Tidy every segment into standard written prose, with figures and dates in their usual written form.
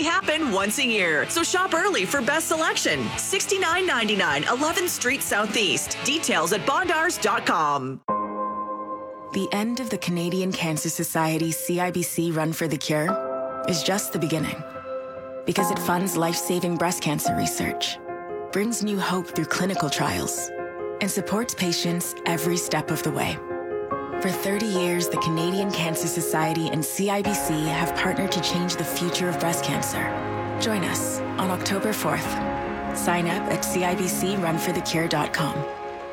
only happen once a year. So shop early for best selection. $69.99 11th Street Southeast. Details at bondars.com. The end of the Canadian Cancer Society's CIBC Run for the Cure is just the beginning. Because it funds life-saving breast cancer research, brings new hope through clinical trials, and supports patients every step of the way. For 30 years, the Canadian Cancer Society and CIBC have partnered to change the future of breast cancer. Join us on October 4th. Sign up at cibcrunforthecure.com.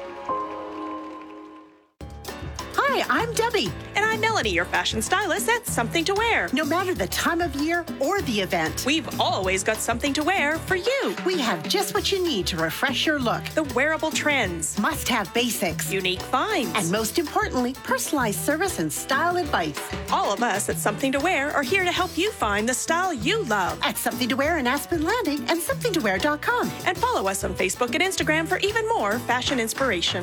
Hi, I'm Debbie. And I'm Melanie, your fashion stylist at Something to Wear. No matter the time of year or the event, we've always got something to wear for you. We have just what you need to refresh your look. The wearable trends. Must-have basics. Unique finds. And most importantly, personalized service and style advice. All of us at Something to Wear are here to help you find the style you love. At Something to Wear in Aspen Landing and somethingtowear.com. And follow us on Facebook and Instagram for even more fashion inspiration.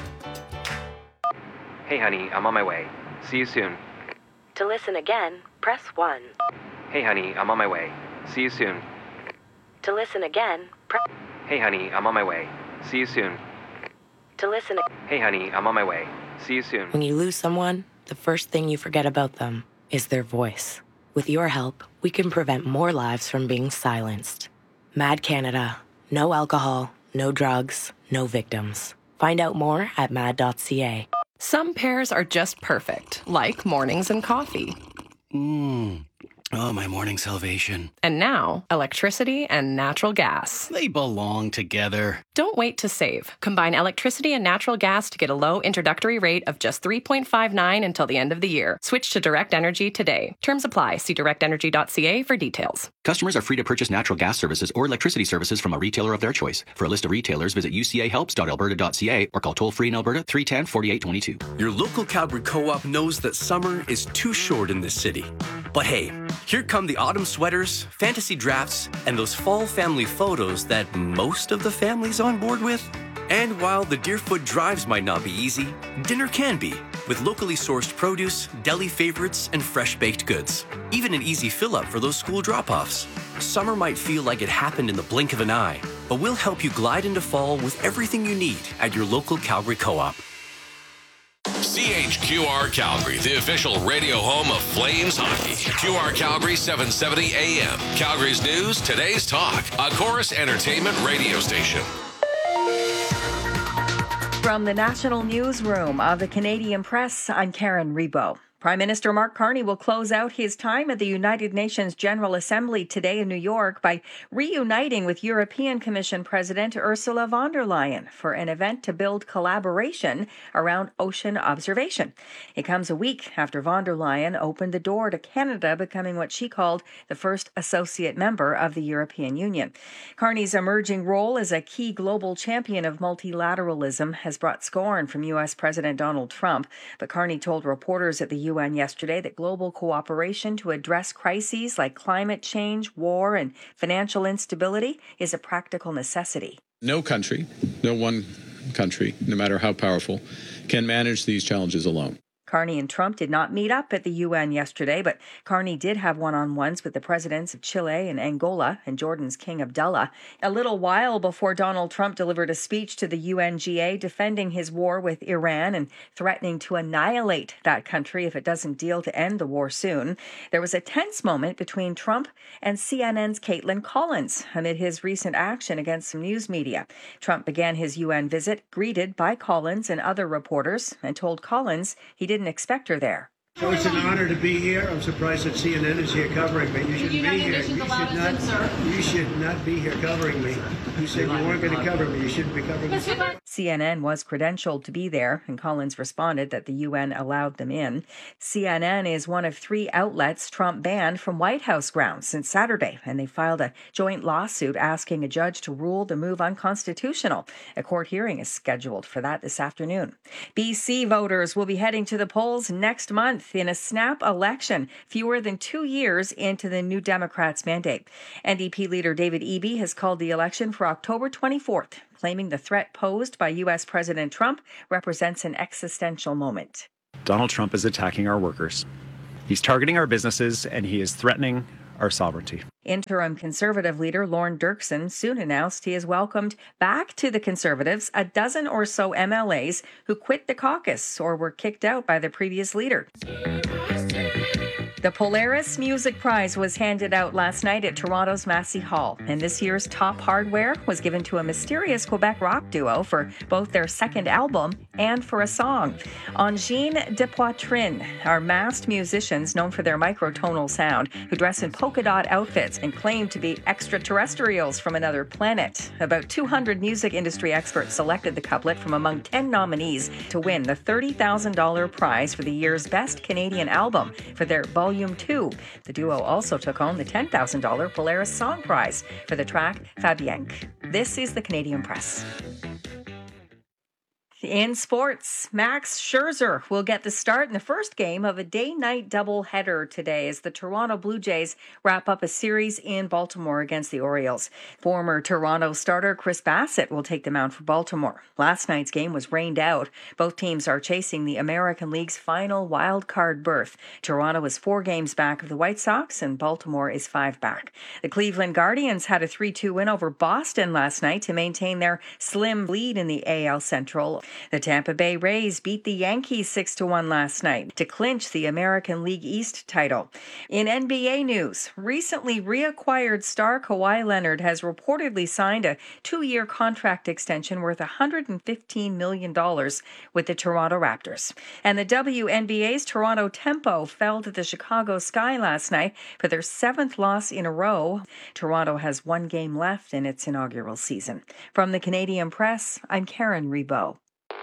Hey honey, I'm on my way. See you soon. To listen again, press 1. Hey honey, I'm on my way. See you soon. To listen again, press... Hey honey, I'm on my way. See you soon. To listen... Hey honey, I'm on my way. See you soon. When you lose someone, the first thing you forget about them is their voice. With your help, we can prevent more lives from being silenced. Mad Canada. No alcohol, no drugs, no victims. Find out more at mad.ca. Some pairs are just perfect, like mornings and coffee. Oh, my morning salvation. And now, electricity and natural gas. They belong together. Don't wait to save. Combine electricity and natural gas to get a low introductory rate of just $3.59 until the end of the year. Switch to Direct Energy today. Terms apply. See directenergy.ca for details. Customers are free to purchase natural gas services or electricity services from a retailer of their choice. For a list of retailers, visit ucahelps.alberta.ca or call toll-free in Alberta 310-4822. Your local Calgary Co-op knows that summer is too short in this city. But hey, here come the autumn sweaters, fantasy drafts, and those fall family photos that most of the family's on board with. And while the Deerfoot drives might not be easy, dinner can be, with locally sourced produce, deli favorites, and fresh-baked goods. Even an easy fill-up for those school drop-offs. Summer might feel like it happened in the blink of an eye, but we'll help you glide into fall with everything you need at your local Calgary Co-op. CHQR Calgary, the official radio home of Flames hockey. QR Calgary 770 AM. Calgary's news, today's talk. A Chorus Entertainment radio station. From the National Newsroom of the Canadian Press, I'm Karen Rebo. Prime Minister Mark Carney will close out his time at the United Nations General Assembly today in New York by reuniting with European Commission President Ursula von der Leyen for an event to build collaboration around ocean observation. It comes a week after von der Leyen opened the door to Canada becoming what she called the first associate member of the European Union. Carney's emerging role as a key global champion of multilateralism has brought scorn from U.S. President Donald Trump, but Carney told reporters at the UN yesterday that global cooperation to address crises like climate change, war, and financial instability is a practical necessity. No country, no one country, no matter how powerful, can manage these challenges alone. Carney and Trump did not meet up at the UN yesterday, but Carney did have one-on-ones with the presidents of Chile and Angola and Jordan's King Abdullah. A little while before Donald Trump delivered a speech to the UNGA defending his war with Iran and threatening to annihilate that country if it doesn't deal to end the war soon. There was a tense moment between Trump and CNN's Caitlin Collins amid his recent action against some news media. Trump began his UN visit greeted by Collins and other reporters and told Collins he didn't expect her there. So it's an honor to be here. I'm surprised that CNN is here covering me. You shouldn't be here. You should not be here covering me. You said you weren't going to cover me. You shouldn't be covering me. CNN was credentialed to be there, and Collins responded that the UN allowed them in. CNN is one of 3 outlets Trump banned from White House grounds since Saturday, and they filed a joint lawsuit asking a judge to rule the move unconstitutional. A court hearing is scheduled for that this afternoon. BC voters will be heading to the polls next month in a snap election, fewer than 2 years into the New Democrats' mandate. NDP leader David Eby has called the election for October 24th, claiming the threat posed by U.S. President Trump represents an existential moment. Donald Trump is attacking our workers. He's targeting our businesses, and he is threatening our sovereignty. Interim Conservative leader Lorne Dirksen soon announced he has welcomed back to the Conservatives a dozen or so MLAs who quit the caucus or were kicked out by the previous leader. The Polaris Music Prize was handed out last night at Toronto's Massey Hall, and this year's top hardware was given to a mysterious Quebec rock duo for both their second album and for a song. Angine de Poitrine are masked musicians known for their microtonal sound who dress in polka dot outfits and claim to be extraterrestrials from another planet. About 200 music industry experts selected the couplet from among 10 nominees to win the $30,000 prize for the year's Best Canadian Album for their Volume 2. The duo also took home the $10,000 Polaris Song Prize for the track Fabienque. This is the Canadian Press. In sports, Max Scherzer will get the start in the first game of a day-night doubleheader today as the Toronto Blue Jays wrap up a series in Baltimore against the Orioles. Former Toronto starter Chris Bassett will take the mound for Baltimore. Last night's game was rained out. Both teams are chasing the American League's final wild card berth. Toronto is 4 games back of the White Sox and Baltimore is 5 back. The Cleveland Guardians had a 3-2 win over Boston last night to maintain their slim lead in the AL Central. The Tampa Bay Rays beat the Yankees 6-1 last night to clinch the American League East title. In NBA news, recently reacquired star Kawhi Leonard has reportedly signed a 2-year contract extension worth $115 million with the Toronto Raptors. And the WNBA's Toronto Tempo fell to the Chicago Sky last night for their 7th loss in a row. Toronto has 1 game left in its inaugural season. From the Canadian Press, I'm Karen Rebo.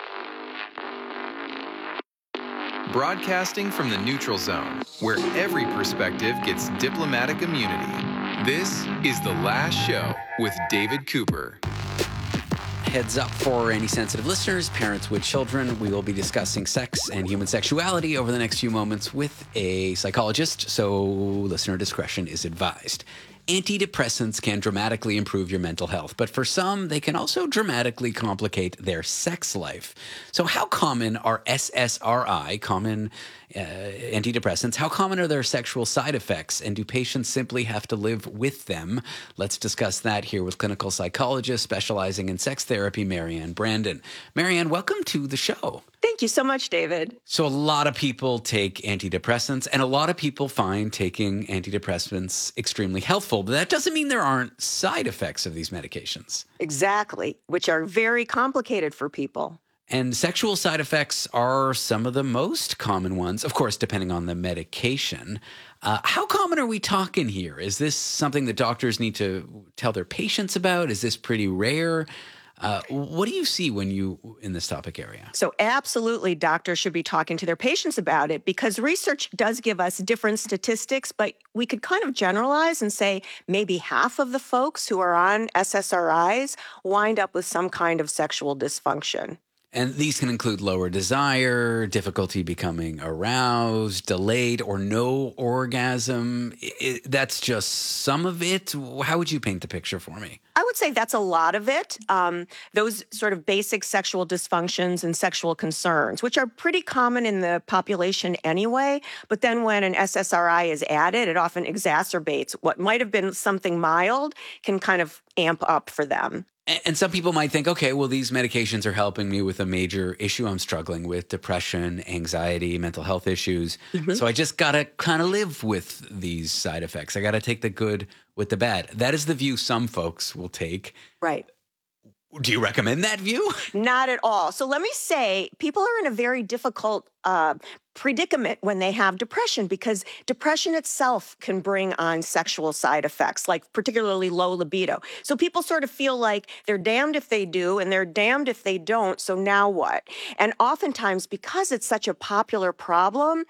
Broadcasting from the neutral zone, where every perspective gets diplomatic immunity. This is The Last Show with David Cooper. Heads up for any sensitive listeners, parents with children. We will be discussing sex and human sexuality over the next few moments with a psychologist, so listener discretion is advised. Antidepressants can dramatically improve your mental health, but for some, they can also dramatically complicate their sex life. So how common are SSRI, common antidepressants? How common are their sexual side effects, and do patients simply have to live with them? Let's discuss that here with clinical psychologist specializing in sex therapy, Marianne Brandon. Marianne, welcome to the show. Thank you so much, David. So a lot of people take antidepressants, and a lot of people find taking antidepressants extremely helpful, but that doesn't mean there aren't side effects of these medications. Exactly, which are very complicated for people. And sexual side effects are some of the most common ones, of course, depending on the medication. How common are we talking here? Is this something that doctors need to tell their patients about? Is this pretty rare? What do you see when you in this topic area? So absolutely, doctors should be talking to their patients about it because research does give us different statistics, but we could kind of generalize and say maybe half of the folks who are on SSRIs wind up with some kind of sexual dysfunction. And these can include lower desire, difficulty becoming aroused, delayed or no orgasm. That's just some of it. How would you paint the picture for me? I would say that's a lot of it. Those sort of basic sexual dysfunctions and sexual concerns, which are pretty common in the population anyway. But then when an SSRI is added, it often exacerbates what might have been something mild can kind of amp up for them. And some people might think, okay, well, these medications are helping me with a major issue I'm struggling with, depression, anxiety, mental health issues. Mm-hmm. So I just got to kind of live with these side effects. I got to take the good with the bad. That is the view some folks will take. Right. Do you recommend that view? Not at all. So let me say, people are in a very difficult predicament when they have depression because depression itself can bring on sexual side effects, like particularly low libido. So people sort of feel like they're damned if they do and they're damned if they don't. So now what? And oftentimes, because it's such a popular problem,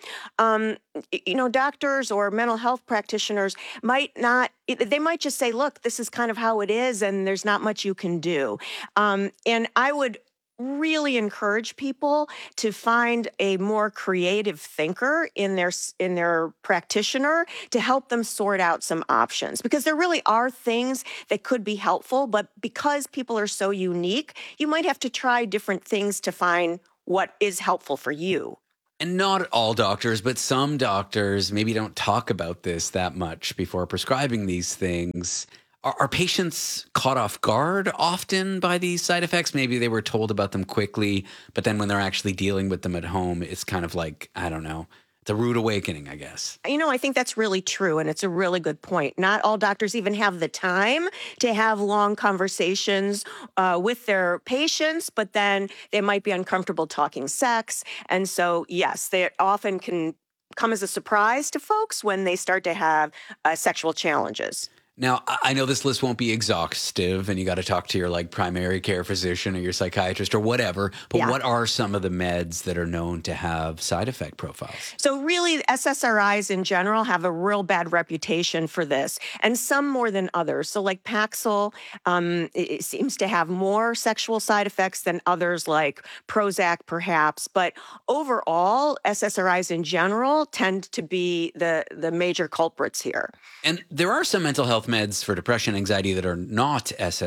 doctors or mental health practitioners might just say, look, this is kind of how it is and there's not much you can do. And I would really encourage people to find a more creative thinker in their practitioner to help them sort out some options, because there really are things that could be helpful, but because people are so unique, you might have to try different things to find what is helpful for you. And not all doctors, but some doctors maybe don't talk about this that much before prescribing these things. Are patients caught off guard often by these side effects? Maybe they were told about them quickly, but then when they're actually dealing with them at home, it's kind of like, I don't know, it's a rude awakening, I guess. I think that's really true, and it's a really good point. Not all doctors even have the time to have long conversations with their patients, but then they might be uncomfortable talking sex. And so, yes, they often can come as a surprise to folks when they start to have sexual challenges. Now, I know this list won't be exhaustive and you got to talk to your primary care physician or your psychiatrist or whatever, but what are some of the meds that are known to have side effect profiles? So really, SSRIs in general have a real bad reputation for this, and some more than others. So like Paxil, it seems to have more sexual side effects than others like Prozac perhaps, but overall, SSRIs in general tend to be the major culprits here. And there are some mental health meds for depression, anxiety that are not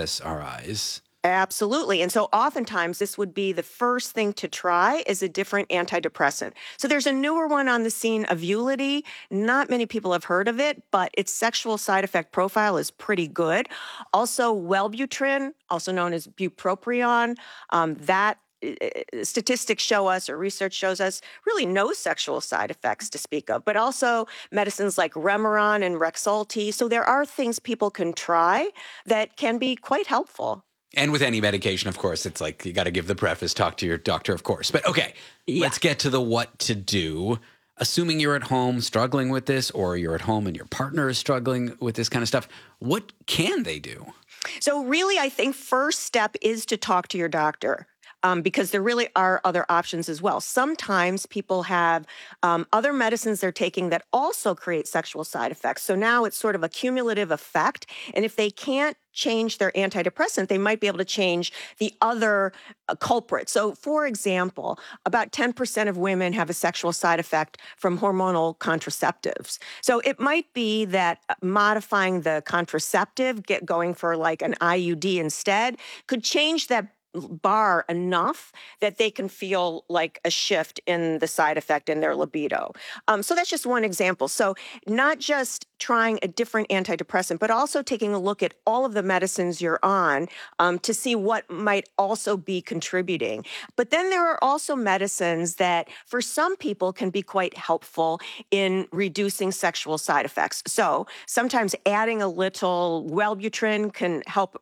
SSRIs. Absolutely. And so oftentimes this would be the first thing to try is a different antidepressant. So there's a newer one on the scene, Avuility. Not many people have heard of it, but its sexual side effect profile is pretty good. Also, Wellbutrin, also known as bupropion, that statistics show us, or research shows us, really no sexual side effects to speak of, but also medicines like Remeron and Rexulti. So there are things people can try that can be quite helpful. And with any medication, of course, it's like you got to give the preface, talk to your doctor, of course. But okay, let's get to the what to do. Assuming you're at home struggling with this, or you're at home and your partner is struggling with this kind of stuff, what can they do? So really, I think first step is to talk to your doctor. Because there really are other options as well. Sometimes people have other medicines they're taking that also create sexual side effects. So now it's sort of a cumulative effect. And if they can't change their antidepressant, they might be able to change the other culprit. So for example, about 10% of women have a sexual side effect from hormonal contraceptives. So it might be that modifying the contraceptive, going for like an IUD instead, could change that bar enough that they can feel like a shift in the side effect in their libido. So that's just one example. So not just trying a different antidepressant, but also taking a look at all of the medicines you're on to see what might also be contributing. But then there are also medicines that for some people can be quite helpful in reducing sexual side effects. So sometimes adding a little Wellbutrin can help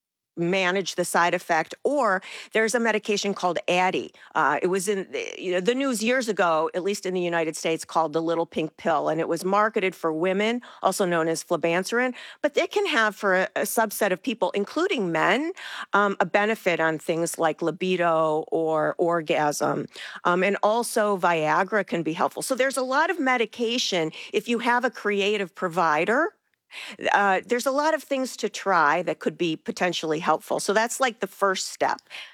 manage the side effect, or there's a medication called Addyi. It was in the news years ago, at least in the United States, called the little pink pill, and it was marketed for women, also known as flibanserin, but it can have for a subset of people, including men, a benefit on things like libido or orgasm. And also Viagra can be helpful. So there's a lot of medication if you have a creative provider. There's a lot of things to try that could be potentially helpful. So that's like the first step.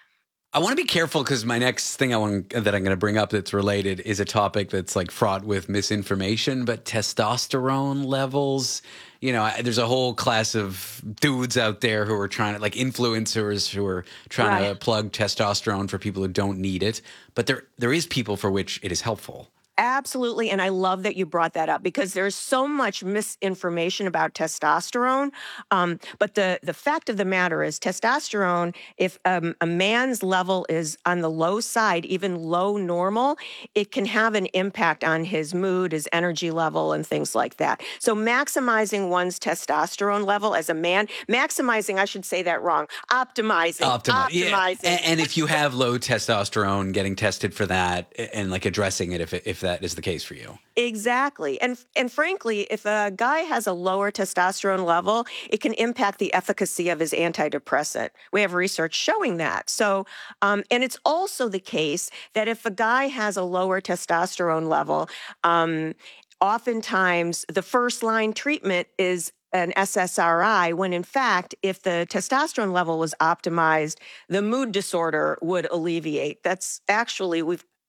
I want to be careful because my next thing that I'm going to bring up that's related is a topic that's like fraught with misinformation, but testosterone levels. There's a whole class of dudes out there who are trying to, like influencers who are trying to plug testosterone for people who don't need it. But there is people for which it is helpful. Absolutely. And I love that you brought that up because there's so much misinformation about testosterone. But the fact of the matter is testosterone, if a man's level is on the low side, even low normal, it can have an impact on his mood, his energy level, and things like that. So maximizing one's testosterone level as a man, I should say that wrong, optimizing. Yeah. And if you have low testosterone, getting tested for that and like addressing it if that is the case for you. Exactly. And frankly, if a guy has a lower testosterone level, it can impact the efficacy of his antidepressant. We have research showing that. So, and it's also the case that if a guy has a lower testosterone level, oftentimes the first line treatment is an SSRI, when in fact, if the testosterone level was optimized, the mood disorder would alleviate. That's actually, we've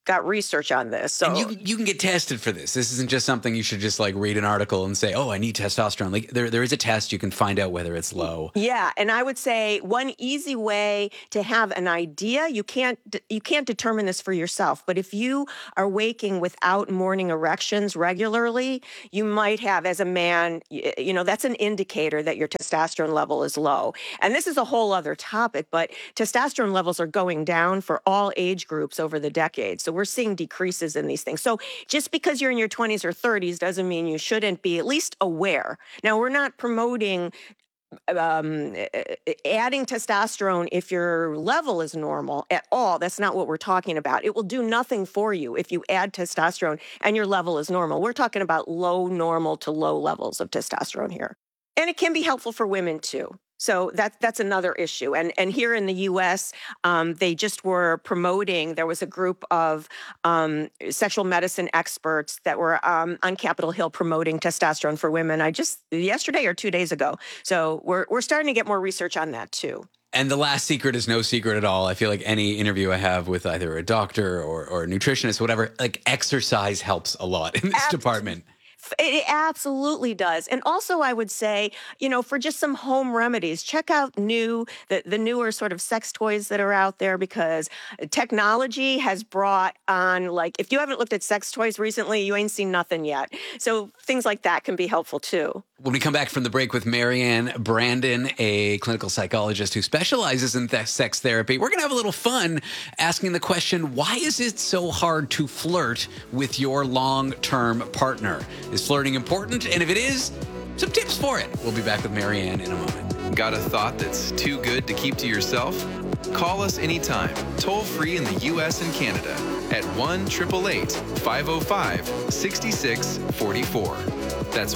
got research on this. So and you can get tested for this. This isn't just something you should just like read an article and say, oh, I need testosterone. Like there is a test. You can find out whether it's low. Yeah. And I would say one easy way to have an idea, you can't determine this for yourself, but if you are waking without morning erections regularly, you might have, as a man, that's an indicator that your testosterone level is low. And this is a whole other topic, but testosterone levels are going down for all age groups over the decades. So we're seeing decreases in these things. So just because you're in your 20s or 30s doesn't mean you shouldn't be at least aware. Now, we're not promoting adding testosterone if your level is normal at all. That's not what we're talking about. It will do nothing for you if you add testosterone and your level is normal. We're talking about low normal to low levels of testosterone here. And it can be helpful for women too. So that's another issue. And here in the U.S., they just were promoting, there was a group of sexual medicine experts that were on Capitol Hill promoting testosterone for women. Yesterday or 2 days ago. So we're starting to get more research on that too. And the last secret is no secret at all. I feel like any interview I have with either a doctor or a nutritionist, whatever, like exercise helps a lot in this department. It absolutely does. And also, I would say, for just some home remedies, check out the newer sort of sex toys that are out there, because technology has brought on, like, if you haven't looked at sex toys recently, you ain't seen nothing yet. So things like that can be helpful too. When we come back from the break with Marianne Brandon, a clinical psychologist who specializes in sex therapy, we're going to have a little fun asking the question, why is it so hard to flirt with your long-term partner? Is flirting important? And if it is, some tips for it. We'll be back with Marianne in a moment. Got a thought that's too good to keep to yourself? Call us anytime, toll free in the U.S. and Canada at 1-888-505-6644. That's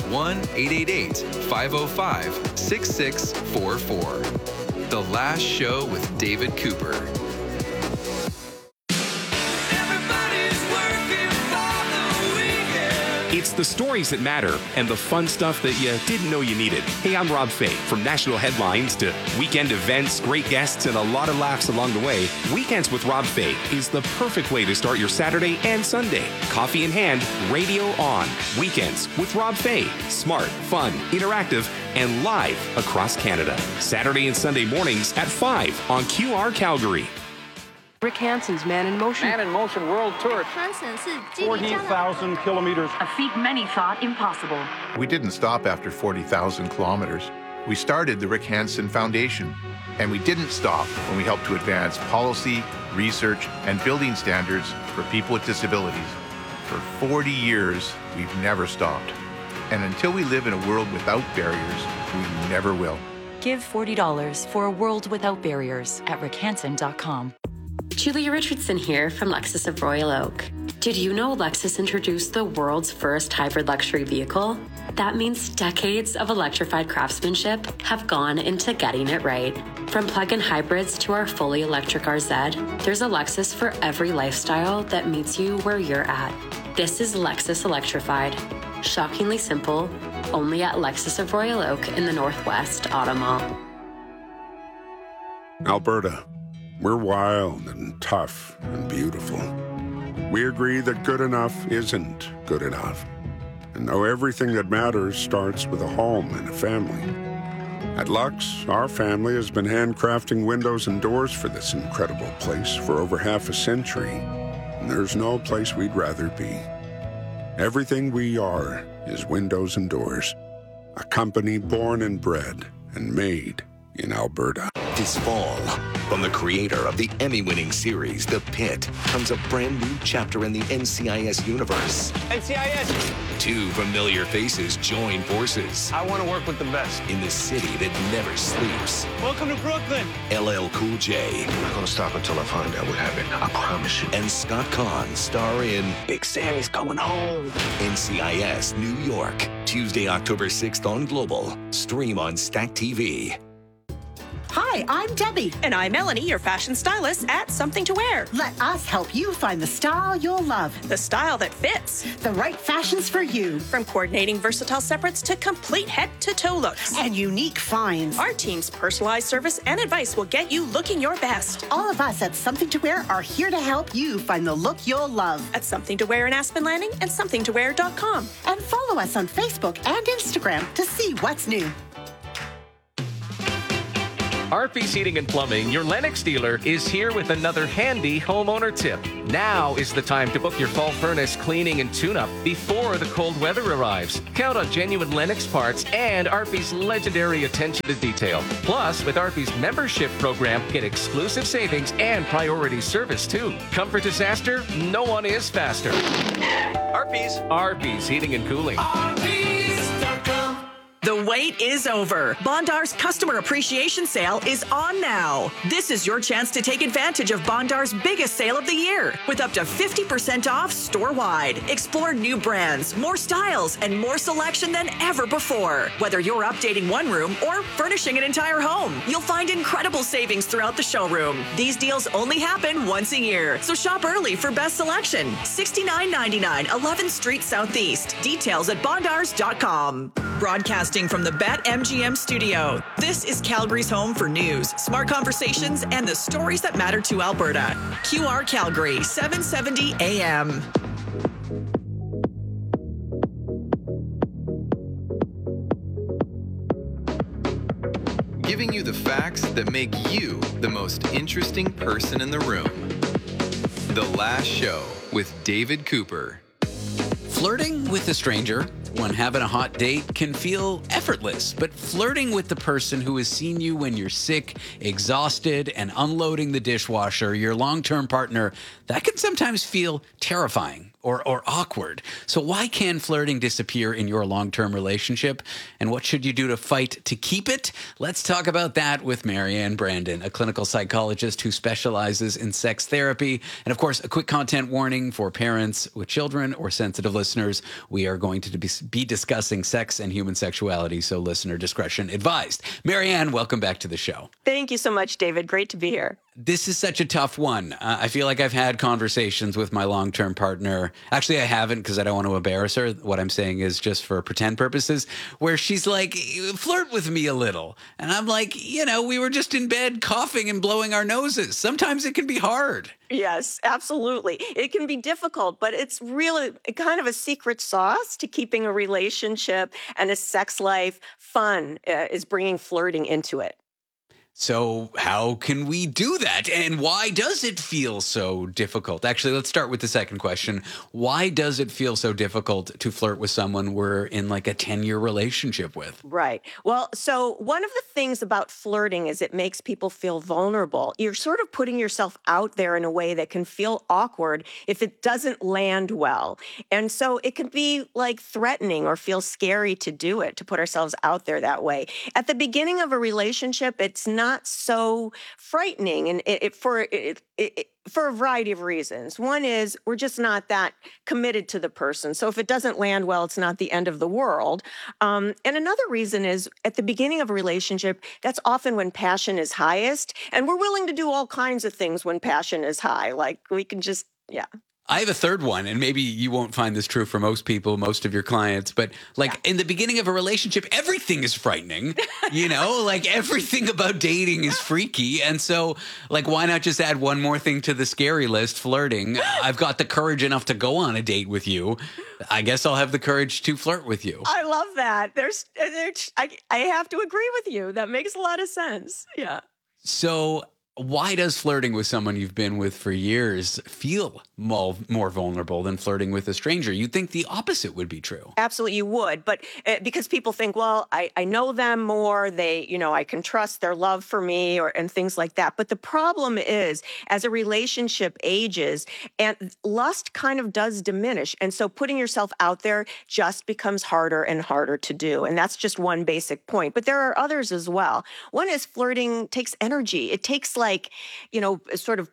1-888-505-6644. The Last Show with David Cooper. It's the stories that matter and the fun stuff that you didn't know you needed. Hey, I'm Rob Fay. From national headlines to weekend events, great guests, and a lot of laughs along the way, Weekends with Rob Fay is the perfect way to start your Saturday and Sunday. Coffee in hand, radio on. Weekends with Rob Fay. Smart, fun, interactive, and live across Canada. Saturday and Sunday mornings at 5 on QR Calgary. Rick Hansen's Man in Motion. Man in Motion World Tour. 40,000 kilometers. A feat many thought impossible. We didn't stop after 40,000 kilometers. We started the Rick Hansen Foundation. And we didn't stop when we helped to advance policy, research, and building standards for people with disabilities. For 40 years, we've never stopped. And until we live in a world without barriers, we never will. Give $40 for a world without barriers at rickhansen.com. Julia Richardson here from Lexus of Royal Oak. Did you know Lexus introduced the world's first hybrid luxury vehicle? That means decades of electrified craftsmanship have gone into getting it right. From plug-in hybrids to our fully electric RZ, there's a Lexus for every lifestyle that meets you where you're at. This is Lexus Electrified. Shockingly simple, only at Lexus of Royal Oak in the Northwest Auto Mall. Alberta. We're wild and tough and beautiful. We agree that good enough isn't good enough. And though everything that matters starts with a home and a family. At Lux, our family has been handcrafting windows and doors for this incredible place for over half a century. And there's no place we'd rather be. Everything we are is windows and doors. A company born and bred and made in Alberta. This fall, from the creator of the Emmy-winning series, The Pit, comes a brand new chapter in the NCIS universe. NCIS! Two familiar faces join forces. I want to work with the best. In the city that never sleeps. Welcome to Brooklyn! LL Cool J. I'm not going to stop until I find out what happened. I promise you. And Scott Conn star in Big Sammy's Coming Home. NCIS New York. Tuesday, October 6th on Global. Stream on Stack TV. Hi, Hi, I'm Debbie. And I'm Melanie, your fashion stylist at Something to Wear. Let us help you find the style you'll love. The style that fits. The right fashions for you. From coordinating versatile separates to complete head-to-toe looks. And unique finds. Our team's personalized service and advice will get you looking your best. All of us at Something to Wear are here to help you find the look you'll love. At Something to Wear in Aspen Landing and somethingtowear.com. And follow us on Facebook and Instagram to see what's new. RP's Heating and Plumbing, your Lennox dealer, is here with another handy homeowner tip. Now is the time to book your fall furnace cleaning and tune-up before the cold weather arrives. Count on genuine Lennox parts and RP's legendary attention to detail. Plus, with RP's membership program, get exclusive savings and priority service too. Comfort disaster? No one is faster. RP's Heating and Cooling. The wait is over. Bondar's Customer Appreciation Sale is on now. This is your chance to take advantage of Bondar's biggest sale of the year with up to 50% off store-wide. Explore new brands, more styles, and more selection than ever before. Whether you're updating one room or furnishing an entire home, you'll find incredible savings throughout the showroom. These deals only happen once a year, so shop early for best selection. $69.99 11th Street Southeast. Details at bondars.com. Broadcasting from the BetMGM studio, this is Calgary's home for news, smart conversations, and the stories that matter to Alberta. QR Calgary, 770 AM. Giving you the facts that make you the most interesting person in the room. The Last Show with David Cooper. Flirting with a stranger when having a hot date can feel effortless, but flirting with the person who has seen you when you're sick, exhausted, and unloading the dishwasher, your long-term partner, that can sometimes feel terrifying or awkward. So why can flirting disappear in your long-term relationship? And what should you do to fight to keep it? Let's talk about that with Marianne Brandon, a clinical psychologist who specializes in sex therapy. And of course, a quick content warning for parents with children or sensitive listeners. We are going to be discussing sex and human sexuality, so listener discretion advised. Marianne, welcome back to the show. Thank you so much, David. Great to be here. This is such a tough one. I feel like I've had conversations with my long-term partner. Actually, I haven't because I don't want to embarrass her. What I'm saying is just for pretend purposes, where she's like, flirt with me a little. And I'm like, we were just in bed coughing and blowing our noses. Sometimes it can be hard. Yes, absolutely. It can be difficult, but it's really kind of a secret sauce to keeping a relationship and a sex life fun is bringing flirting into it. So how can we do that? And why does it feel so difficult? Actually, let's start with the second question. Why does it feel so difficult to flirt with someone we're in like a 10-year relationship with? Right. Well, so one of the things about flirting is it makes people feel vulnerable. You're sort of putting yourself out there in a way that can feel awkward if it doesn't land well. And so it can be like threatening or feel scary to do it, to put ourselves out there that way. At the beginning of a relationship, it's not so frightening, and for a variety of reasons. One is we're just not that committed to the person. So if it doesn't land well, it's not the end of the world. And another reason is at the beginning of a relationship, that's often when passion is highest. And we're willing to do all kinds of things when passion is high. Like we can just, I have a third one, and maybe you won't find this true for most people, most of your clients, but in the beginning of a relationship, everything is frightening, like everything about dating is freaky. And so why not just add one more thing to the scary list, flirting? I've got the courage enough to go on a date with you. I guess I'll have the courage to flirt with you. I love that. I have to agree with you. That makes a lot of sense. Yeah. So why does flirting with someone you've been with for years feel more vulnerable than flirting with a stranger? You'd think the opposite would be true. Absolutely, you would. But because people think, well, I know them more. I can trust their love for me and things like that. But the problem is, as a relationship ages, and lust kind of does diminish. And so putting yourself out there just becomes harder and harder to do. And that's just one basic point. But there are others as well. One is flirting takes energy. It takes sort of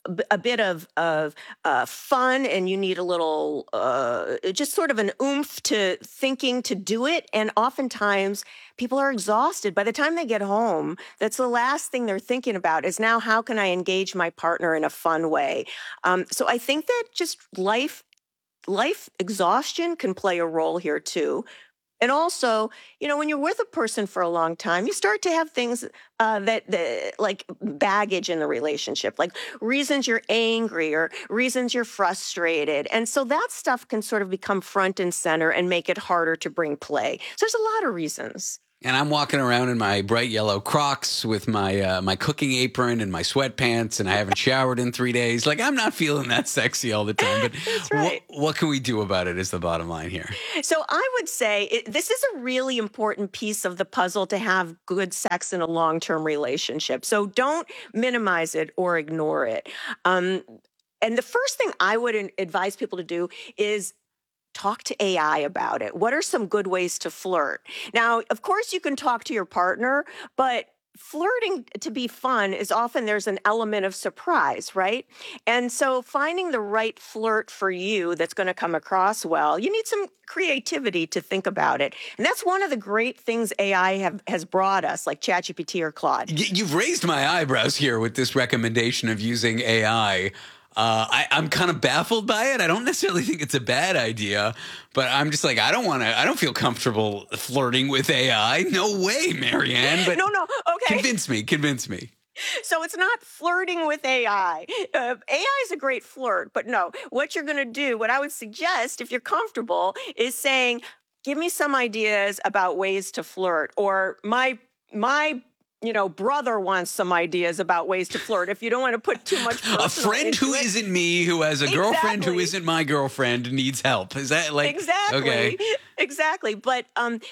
a bit of fun, and you need a little just sort of an oomph to thinking to do it. And oftentimes people are exhausted. By the time they get home, that's the last thing they're thinking about is now, how can I engage my partner in a fun way? So I think that just life exhaustion can play a role here too. And also, when you're with a person for a long time, you start to have things that like baggage in the relationship, like reasons you're angry or reasons you're frustrated. And so that stuff can sort of become front and center and make it harder to bring play. So there's a lot of reasons. And I'm walking around in my bright yellow Crocs with my my cooking apron and my sweatpants, and I haven't showered in 3 days. Like, I'm not feeling that sexy all the time. But That's right. what can we do about it is the bottom line here. So I would say this is a really important piece of the puzzle to have good sex in a long-term relationship. So don't minimize it or ignore it. And the first thing I would advise people to do is talk to AI about it. What are some good ways to flirt? Now, of course, you can talk to your partner, but flirting to be fun is often there's an element of surprise, right? And so finding the right flirt for you that's going to come across well, you need some creativity to think about it. And that's one of the great things AI has brought us, like ChatGPT or Claude. You've raised my eyebrows here with this recommendation of using AI. I'm kind of baffled by it. I don't necessarily think it's a bad idea, but I'm just like, I don't feel comfortable flirting with AI. No way, Marianne. But no, okay. Convince me. So it's not flirting with AI. AI is a great flirt, but no, what you're going to do, what I would suggest if you're comfortable is saying, give me some ideas about ways to flirt, or my brother wants some ideas about ways to flirt. If you don't want to put too much personal a friend who isn't me, who has a girlfriend who isn't my girlfriend, needs help. Is that like exactly? Okay. Exactly. But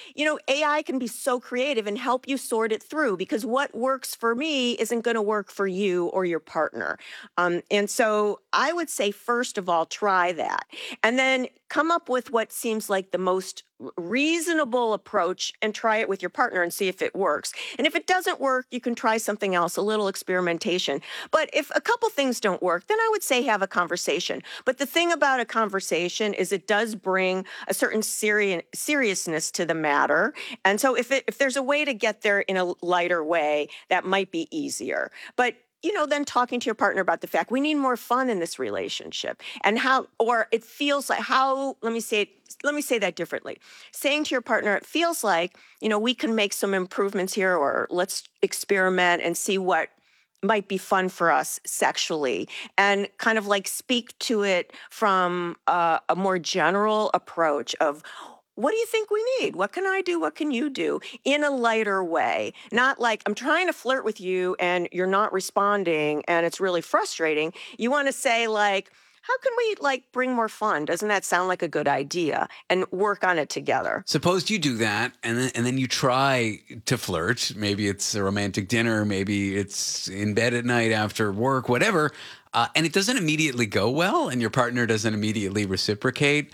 AI can be so creative and help you sort it through, because what works for me isn't going to work for you or your partner. And so I would say, first of all, try that, and then come up with what seems like the most reasonable approach and try it with your partner and see if it works. And if it doesn't work, you can try something else, a little experimentation. But if a couple things don't work, then I would say have a conversation. But the thing about a conversation is it does bring a certain seriousness to the matter. And so if there's a way to get there in a lighter way, that might be easier. But then talking to your partner about the fact we need more fun in this relationship, and it feels like let me say that differently. Saying to your partner, it feels like, we can make some improvements here, or let's experiment and see what might be fun for us sexually, and kind of like speak to it from a more general approach of, what do you think we need? What can I do? What can you do? In a lighter way. Not like, I'm trying to flirt with you and you're not responding and it's really frustrating. You want to say like, how can we bring more fun? Doesn't that sound like a good idea? And work on it together. Suppose you do that, and then you try to flirt. Maybe it's a romantic dinner. Maybe it's in bed at night after work, whatever. And it doesn't immediately go well, and your partner doesn't immediately reciprocate.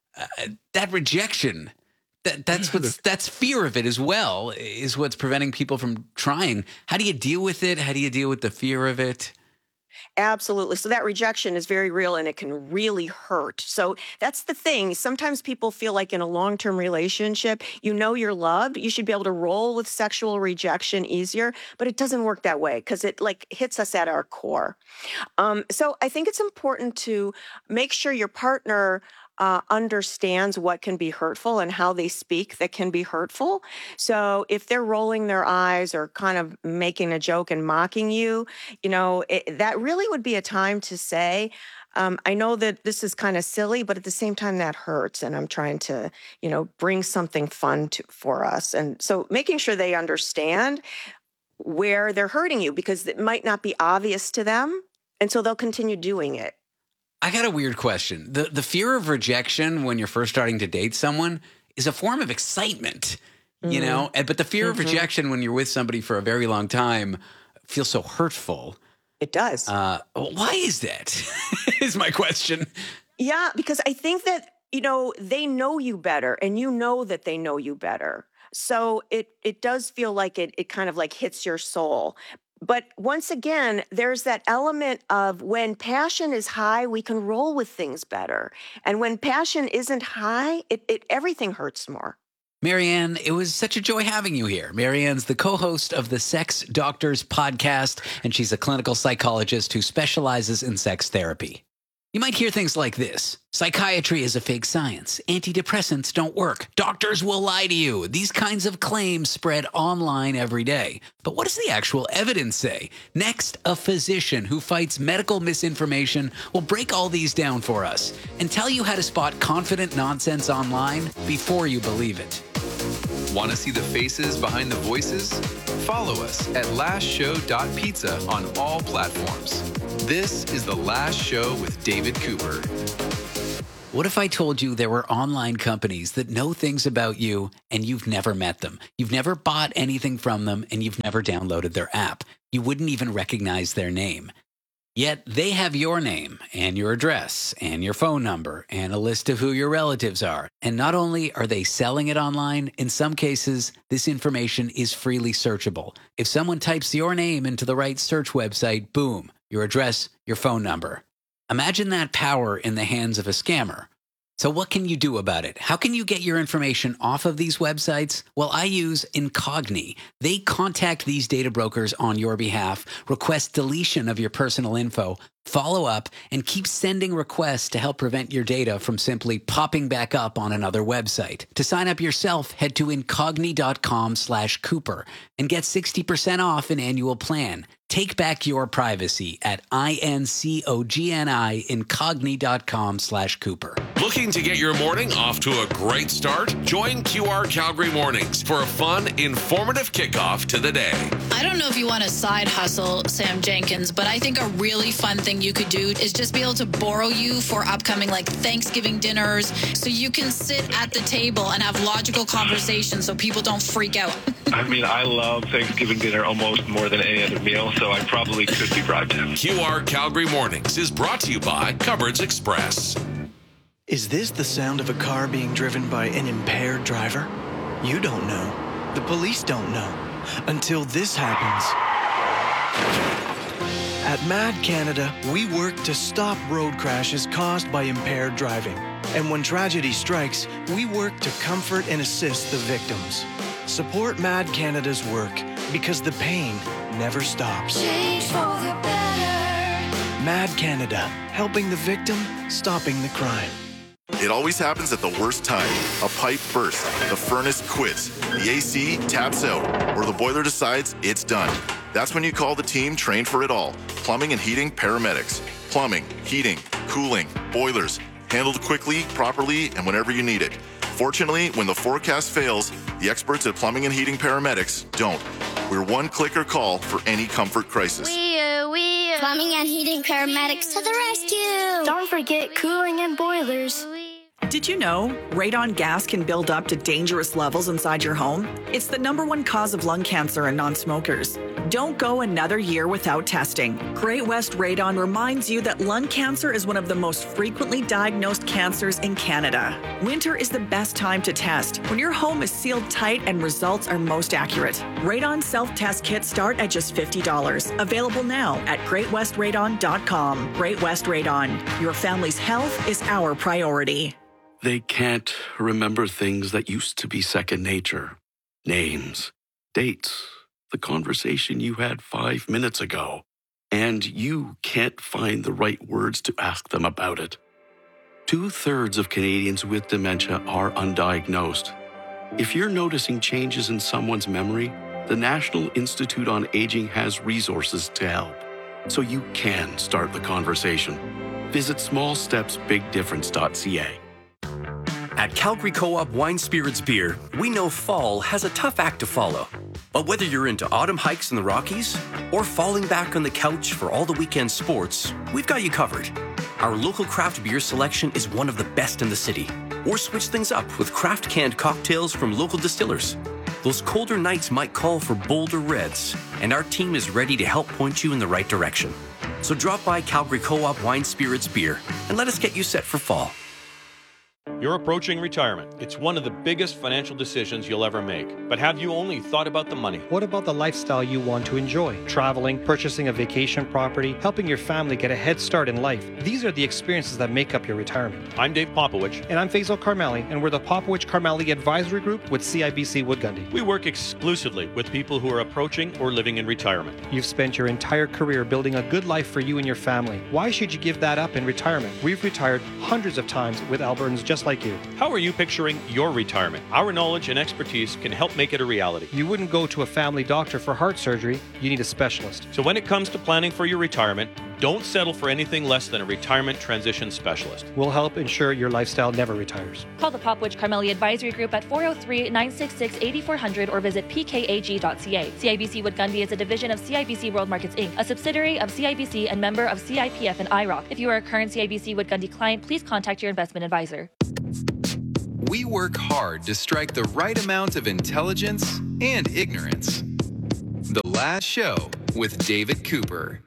That rejection, that's fear of it as well, is what's preventing people from trying. How do you deal with it? How do you deal with the fear of it? Absolutely. So that rejection is very real, and it can really hurt. So that's the thing. Sometimes people feel like in a long-term relationship, you're loved. You should be able to roll with sexual rejection easier, but it doesn't work that way because it hits us at our core. So I think it's important to make sure your partner understands what can be hurtful and how they speak that can be hurtful. So if they're rolling their eyes or kind of making a joke and mocking you, that really would be a time to say, I know that this is kind of silly, but at the same time that hurts, and I'm trying to, bring something fun for us. And so making sure they understand where they're hurting you, because it might not be obvious to them, and so they'll continue doing it. I got a weird question. The fear of rejection when you're first starting to date someone is a form of excitement, but the fear of rejection when you're with somebody for a very long time feels so hurtful. It does. Why is that? Is my question. Yeah, because I think that, they know you better, and you know that they know you better. So it does feel like it kind of hits your soul. But once again, there's that element of when passion is high, we can roll with things better. And when passion isn't high, everything hurts more. Marianne, it was such a joy having you here. Marianne's the co-host of the Sex Doctors podcast, and she's a clinical psychologist who specializes in sex therapy. You might hear things like this. Psychiatry is a fake science. Antidepressants don't work. Doctors will lie to you. These kinds of claims spread online every day. But what does the actual evidence say? Next, a physician who fights medical misinformation will break all these down for us and tell you how to spot confident nonsense online before you believe it. Want to see the faces behind the voices? Follow us at lastshow.pizza on all platforms. This is The Last Show with David Cooper. What if I told you there were online companies that know things about you and you've never met them? You've never bought anything from them and you've never downloaded their app. You wouldn't even recognize their name. Yet they have your name and your address and your phone number and a list of who your relatives are. And not only are they selling it online, in some cases, this information is freely searchable. If someone types your name into the right search website, boom, your address, your phone number. Imagine that power in the hands of a scammer. So what can you do about it? How can you get your information off of these websites? Well, I use Incogni. They contact these data brokers on your behalf, request deletion of your personal info, follow up, and keep sending requests to help prevent your data from simply popping back up on another website. To sign up yourself, head to incogni.com/Cooper and get 60% off an annual plan. Take back your privacy at incogni.com/Cooper. Looking to get your morning off to a great start? Join QR Calgary Mornings for a fun, informative kickoff to the day. I don't know if you want to side hustle Sam Jenkins, but I think a really fun thing you could do is just be able to borrow you for upcoming like Thanksgiving dinners so you can sit at the table and have logical conversations so people don't freak out. I mean, I love Thanksgiving dinner almost more than any other meal, so I probably could be bribed. QR Calgary Mornings is brought to you by Cupboards Express. Is this the sound of a car being driven by an impaired driver? You don't know. The police don't know. Until this happens. At MAD Canada, we work to stop road crashes caused by impaired driving. And when tragedy strikes, we work to comfort and assist the victims. Support MAD Canada's work because the pain never stops. Change for the better. MAD Canada, helping the victim, stopping the crime. It always happens at the worst time. A pipe bursts, the furnace quits, the AC taps out, or the boiler decides it's done. That's when you call the team trained for it all. Plumbing and heating paramedics. Plumbing, heating, cooling, boilers. Handled quickly, properly, and whenever you need it. Fortunately, when the forecast fails, the experts at Plumbing and Heating Paramedics don't. We're one clicker call for any comfort crisis. Plumbing and Heating Paramedics to the rescue. Don't forget cooling and boilers. Did you know radon gas can build up to dangerous levels inside your home? It's the #1 cause of lung cancer in non-smokers. Don't go another year without testing. Great West Radon reminds you that lung cancer is one of the most frequently diagnosed cancers in Canada. Winter is the best time to test, when your home is sealed tight and results are most accurate. Radon self-test kits start at just $50. Available now at greatwestradon.com. Great West Radon. Your family's health is our priority. They can't remember things that used to be second nature. Names, dates, the conversation you had 5 minutes ago. And you can't find the right words to ask them about it. 2/3 of Canadians with dementia are undiagnosed. If you're noticing changes in someone's memory, the National Institute on Aging has resources to help, so you can start the conversation. Visit smallstepsbigdifference.ca. At Calgary Co-op Wine Spirits Beer, we know fall has a tough act to follow. But whether you're into autumn hikes in the Rockies or falling back on the couch for all the weekend sports, we've got you covered. Our local craft beer selection is one of the best in the city. Or switch things up with craft canned cocktails from local distillers. Those colder nights might call for bolder reds, and our team is ready to help point you in the right direction. So drop by Calgary Co-op Wine Spirits Beer and let us get you set for fall. You're approaching retirement. It's one of the biggest financial decisions you'll ever make. But have you only thought about the money? What about the lifestyle you want to enjoy? Traveling, purchasing a vacation property, helping your family get a head start in life. These are the experiences that make up your retirement. I'm Dave Popowich. And I'm Faisal Karmali, and we're the Popowich Karmali Advisory Group with CIBC Wood Gundy. We work exclusively with people who are approaching or living in retirement. You've spent your entire career building a good life for you and your family. Why should you give that up in retirement? We've retired hundreds of times with Albertans just like you. How are you picturing your retirement? Our knowledge and expertise can help make it a reality. You wouldn't go to a family doctor for heart surgery. You need a specialist. So when it comes to planning for your retirement, don't settle for anything less than a retirement transition specialist. We'll help ensure your lifestyle never retires. Call the Popowich Karmali Advisory Group at 403-966-8400 or visit pkag.ca. CIBC Wood Gundy is a division of CIBC World Markets Inc., a subsidiary of CIBC and member of CIPF and IROC. If you are a current CIBC Wood Gundy client, please contact your investment advisor. We work hard to strike the right amount of intelligence and ignorance. The Last Show with David Cooper.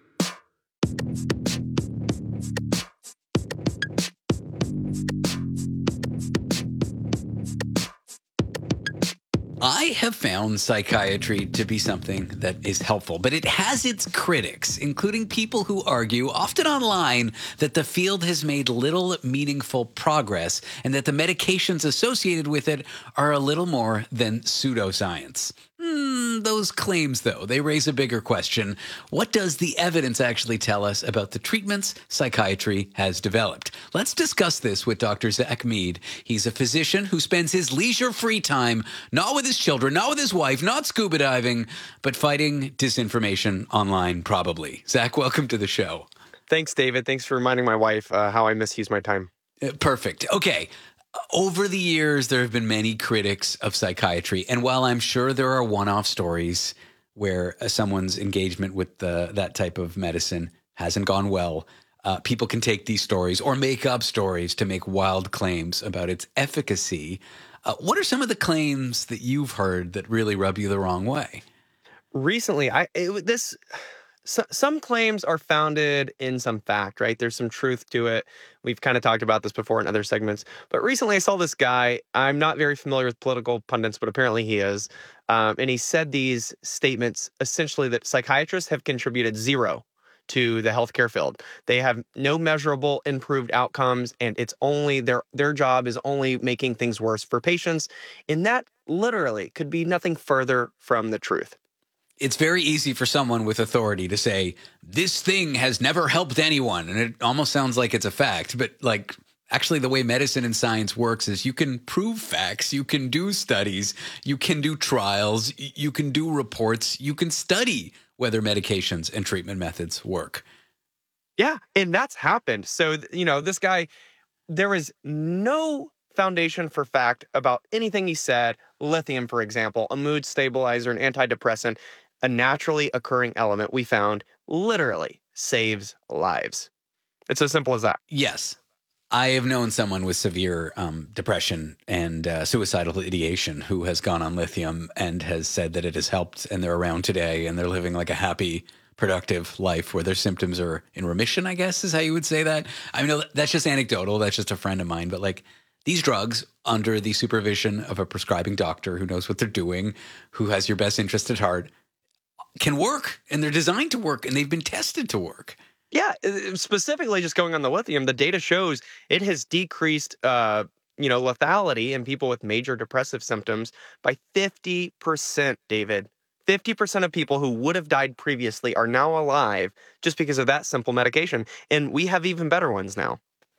I have found psychiatry to be something that is helpful, but it has its critics, including people who argue, often online, that the field has made little meaningful progress and that the medications associated with it are a little more than pseudoscience. Those claims, though, they raise a bigger question. What does the evidence actually tell us about the treatments psychiatry has developed? Let's discuss this with Dr. Zach Mead. He's a physician who spends his leisure free time not with his children, not with his wife, not scuba diving, but fighting disinformation online, probably. Zach, welcome to the show. Thanks, David. Thanks for reminding my wife how I misuse my time. Perfect. Okay. Over the years, there have been many critics of psychiatry. And while I'm sure there are one-off stories where someone's engagement with that type of medicine hasn't gone well, people can take these stories or make up stories to make wild claims about its efficacy. What are some of the claims that you've heard that really rub you the wrong way? Recently, some claims are founded in some fact, right? There's some truth to it. We've kind of talked about this before in other segments. But recently I saw this guy. I'm not very familiar with political pundits, but apparently he is. And he said these statements essentially that psychiatrists have contributed zero to the healthcare field. They have no measurable improved outcomes, and it's only their job is only making things worse for patients. And that literally could be nothing further from the truth. It's very easy for someone with authority to say, this thing has never helped anyone. And it almost sounds like it's a fact. But actually the way medicine and science works is you can prove facts, you can do studies, you can do trials, you can do reports, you can study whether medications and treatment methods work. Yeah, and that's happened. So, this guy, there is no foundation for fact about anything he said. Lithium, for example, a mood stabilizer, an antidepressant, a naturally occurring element we found literally saves lives. It's as simple as that. Yes. I have known someone with severe depression and suicidal ideation who has gone on lithium and has said that it has helped, and they're around today and they're living like a happy, productive life where their symptoms are in remission, I guess is how you would say that. I mean, that's just anecdotal. That's just a friend of mine. But these drugs, under the supervision of a prescribing doctor who knows what they're doing, who has your best interest at heart, can work, and they're designed to work, and they've been tested to work. Yeah, specifically just going on the lithium, the data shows it has decreased, lethality in people with major depressive symptoms by 50%, David. 50% of people who would have died previously are now alive just because of that simple medication. And we have even better ones now.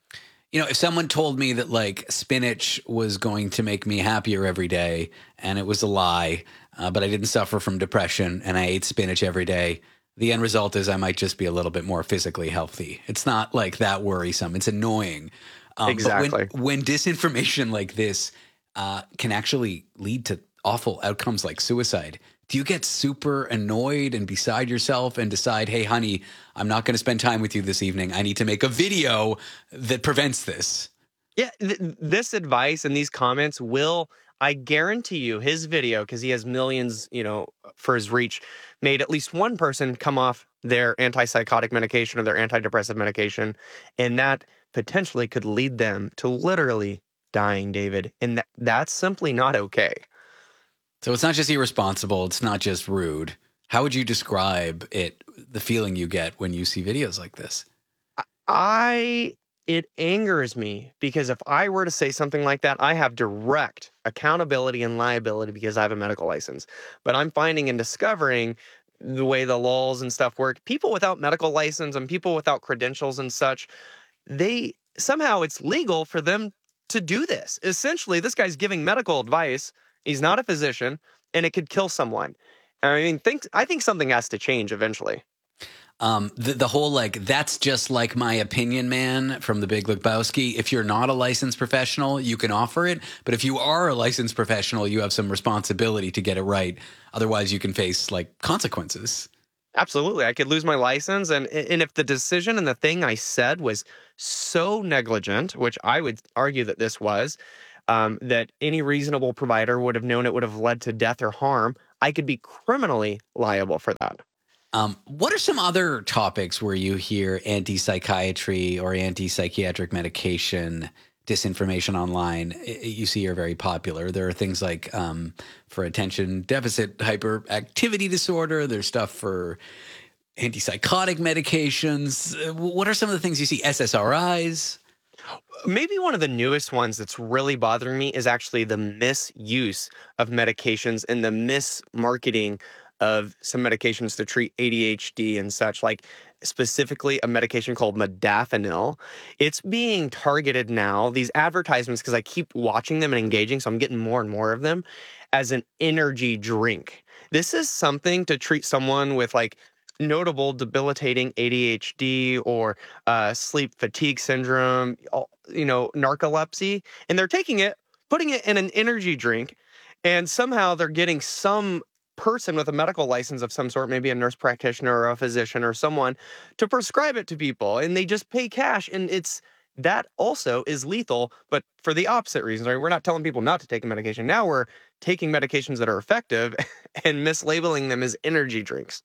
If someone told me that spinach was going to make me happier every day and it was a lie, but I didn't suffer from depression and I ate spinach every day, the end result is I might just be a little bit more physically healthy. It's not that worrisome. It's annoying. Exactly. But when disinformation like this can actually lead to awful outcomes like suicide, do you get super annoyed and beside yourself and decide, hey, honey, I'm not going to spend time with you this evening. I need to make a video that prevents this? Yeah, this advice and these comments will, I guarantee you, his video, because he has millions, for his reach, made at least one person come off their antipsychotic medication or their antidepressive medication. And that potentially could lead them to literally dying, David. And that's simply not okay. So it's not just irresponsible. It's not just rude. How would you describe it, the feeling you get when you see videos like this? It angers me because if I were to say something like that, I have direct accountability and liability because I have a medical license. But I'm finding and discovering the way the laws and stuff work, people without medical license and people without credentials and such, somehow it's legal for them to do this. Essentially, this guy's giving medical advice. He's not a physician, and it could kill someone. I think something has to change eventually. The whole, that's just like my opinion, man, from The Big Lebowski. If you're not a licensed professional, you can offer it. But if you are a licensed professional, you have some responsibility to get it right. Otherwise, you can face consequences. Absolutely. I could lose my license. And if the decision and the thing I said was so negligent, which I would argue that this was, that any reasonable provider would have known it would have led to death or harm, I could be criminally liable for that. What are some other topics where you hear anti-psychiatry or anti-psychiatric medication disinformation online you see are very popular? There are things like for attention deficit hyperactivity disorder. There's stuff for antipsychotic medications. What are some of the things you see? SSRIs? Maybe one of the newest ones that's really bothering me is actually the misuse of medications and the mismarketing of some medications to treat ADHD and such, like specifically a medication called modafinil. It's being targeted now, these advertisements, because I keep watching them and engaging, so I'm getting more and more of them, as an energy drink. This is something to treat someone with notable debilitating ADHD or sleep fatigue syndrome, narcolepsy, and they're taking it, putting it in an energy drink, and somehow they're getting some person with a medical license of some sort, maybe a nurse practitioner or a physician or someone, to prescribe it to people, and they just pay cash. And that also is lethal, but for the opposite reasons. Right? We're not telling people not to take a medication. Now we're taking medications that are effective and mislabeling them as energy drinks.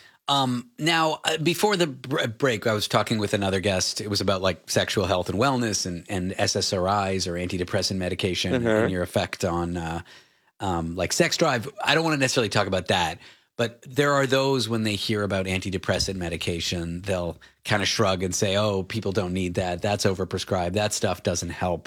Now, before the break, I was talking with another guest. It was about sexual health and wellness and SSRIs or antidepressant medication and your effect on sex drive. I don't want to necessarily talk about that, but there are those when they hear about antidepressant medication, they'll kind of shrug and say, oh, people don't need that. That's overprescribed. That stuff doesn't help.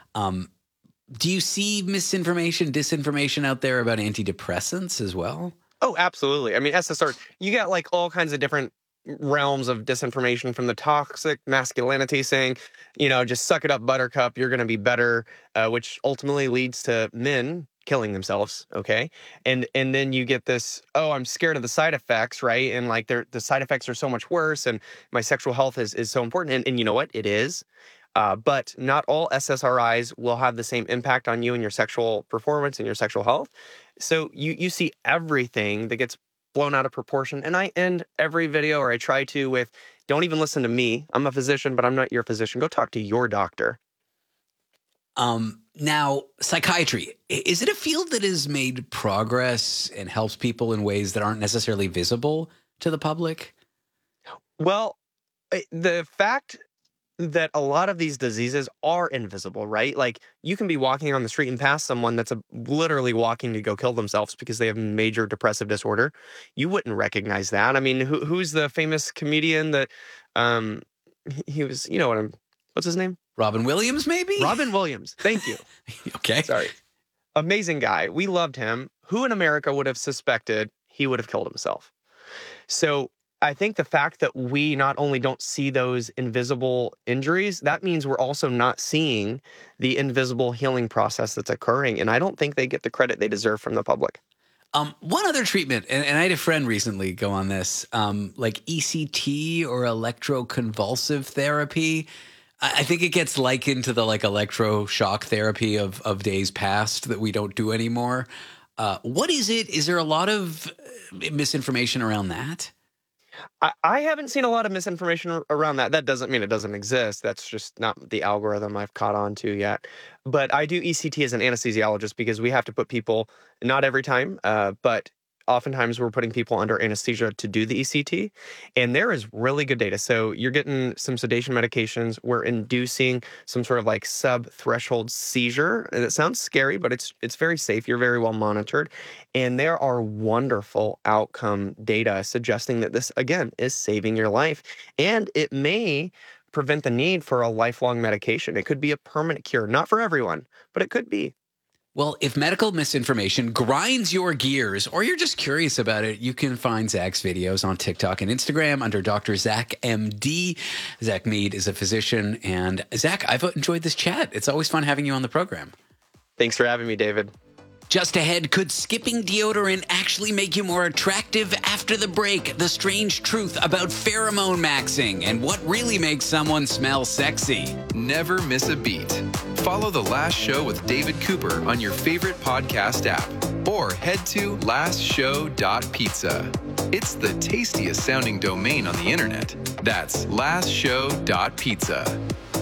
Do you see misinformation, disinformation out there about antidepressants as well? Oh, absolutely. I mean, SSR, you got all kinds of different realms of disinformation, from the toxic masculinity saying, just suck it up, buttercup, you're going to be better, which ultimately leads to men killing themselves. Okay. And then you get this, oh, I'm scared of the side effects, right? And the side effects are so much worse, and my sexual health is so important. And you know what? It is. But not all SSRIs will have the same impact on you and your sexual performance and your sexual health. So you see everything that gets blown out of proportion. And I end every video, or I try to, with, don't even listen to me. I'm a physician, but I'm not your physician. Go talk to your doctor. Now, psychiatry, is it a field that has made progress and helps people in ways that aren't necessarily visible to the public? Well, the fact that a lot of these diseases are invisible, right? You can be walking on the street and pass someone that's literally walking to go kill themselves because they have major depressive disorder. You wouldn't recognize that. I mean, who's the famous comedian that he was, what's his name? Robin Williams, maybe? Robin Williams. Thank you. Okay. Sorry. Amazing guy. We loved him. Who in America would have suspected he would have killed himself? So I think the fact that we not only don't see those invisible injuries, that means we're also not seeing the invisible healing process that's occurring. And I don't think they get the credit they deserve from the public. One other treatment, and I had a friend recently go on this, ECT or electroconvulsive therapy. I think it gets likened to the electroshock therapy of days past that we don't do anymore. What is it? Is there a lot of misinformation around that? I haven't seen a lot of misinformation around that. That doesn't mean it doesn't exist. That's just not the algorithm I've caught on to yet. But I do ECT as an anesthesiologist because we have to put people, not every time, but oftentimes we're putting people under anesthesia to do the ECT, and there is really good data. So you're getting some sedation medications. We're inducing some sort of like sub-threshold seizure, and it sounds scary, but it's very safe. You're very well monitored, and there are wonderful outcome data suggesting that this, again, is saving your life, and it may prevent the need for a lifelong medication. It could be a permanent cure. Not for everyone, but it could be. Well, if medical misinformation grinds your gears or you're just curious about it, you can find Zach's videos on TikTok and Instagram under Dr. Zach MD. Zach Mead is a physician. And Zach, I've enjoyed this chat. It's always fun having you on the program. Thanks for having me, David. Just ahead, could skipping deodorant actually make you more attractive? After the break, the strange truth about pheromone maxing and what really makes someone smell sexy. Never miss a beat. Follow The Last Show with David Cooper on your favorite podcast app or head to lastshow.pizza. It's the tastiest sounding domain on the internet. That's lastshow.pizza.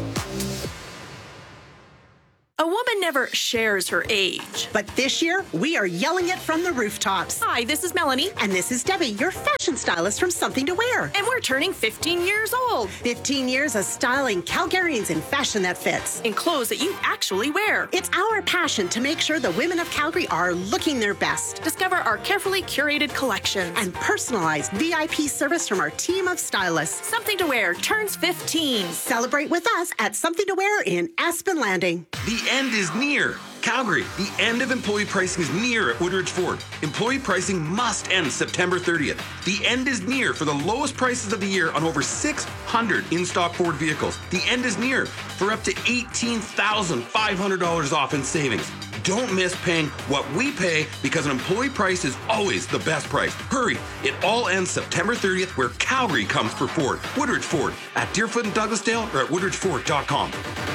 A woman never shares her age. But this year, we are yelling it from the rooftops. Hi, this is Melanie. And this is Debbie, your fashion stylist from Something to Wear. And we're turning 15 years old. 15 years of styling Calgarians in fashion that fits. In clothes that you actually wear. It's our passion to make sure the women of Calgary are looking their best. Discover our carefully curated collections. And personalized VIP service from our team of stylists. Something to Wear turns 15. Celebrate with us at Something to Wear in Aspen Landing. The end is near. Calgary, the end of employee pricing is near at Woodridge Ford. Employee pricing must end September 30th. The end is near for the lowest prices of the year on over 600 in-stock Ford vehicles. The end is near for up to $18,500 off in savings. Don't miss paying what we pay because an employee price is always the best price. Hurry, it all ends September 30th where Calgary comes for Ford. Woodridge Ford at Deerfoot and Douglasdale or at woodridgeford.com.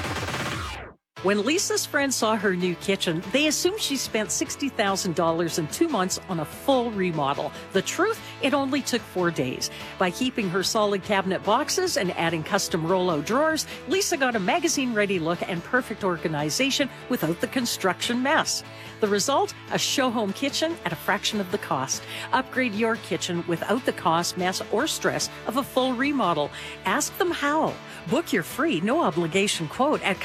When Lisa's friends saw her new kitchen, they assumed she spent $60,000 in 2 months on a full remodel. The truth, it only took 4 days. By keeping her solid cabinet boxes and adding custom Rollo drawers, Lisa got a magazine-ready look and perfect organization without the construction mess. The result? A show-home kitchen at a fraction of the cost. Upgrade your kitchen without the cost, mess, or stress of a full remodel. Ask them how. Book your free, no-obligation quote at